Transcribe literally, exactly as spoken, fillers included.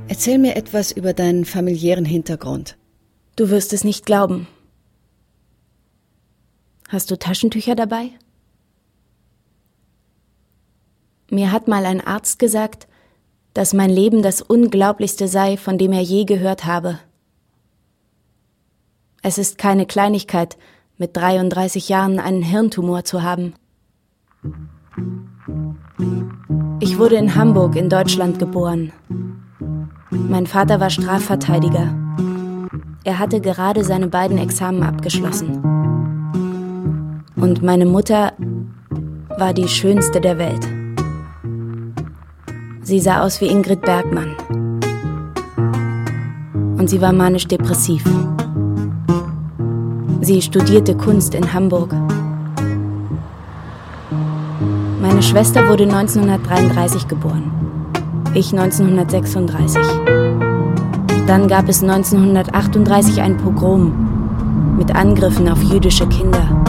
Erzähl mir etwas über deinen familiären Hintergrund. Du wirst es nicht glauben. Hast du Taschentücher dabei? Mir hat mal ein Arzt gesagt, dass mein Leben das Unglaublichste sei, von dem er je gehört habe. Es ist keine Kleinigkeit, mit dreiunddreißig Jahren einen Hirntumor zu haben. Ich wurde in Hamburg in Deutschland geboren. Mein Vater war Strafverteidiger. Er hatte gerade seine beiden Examen abgeschlossen. Und meine Mutter war die schönste der Welt. Sie sah aus wie Ingrid Bergmann. Und sie war manisch-depressiv. Sie studierte Kunst in Hamburg. Meine Schwester wurde neunzehnhundertdreiunddreißig geboren. Ich neunzehnhundertsechsunddreißig. Dann gab es neunzehnhundertachtunddreißig ein Pogrom mit Angriffen auf jüdische Kinder.